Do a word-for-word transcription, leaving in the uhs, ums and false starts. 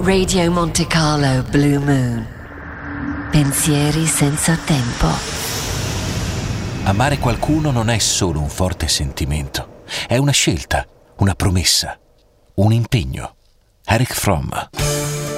Radio Monte Carlo Blue Moon. Pensieri senza tempo. Amare qualcuno non è solo un forte sentimento, è una scelta, una promessa, un impegno. Erich Fromm.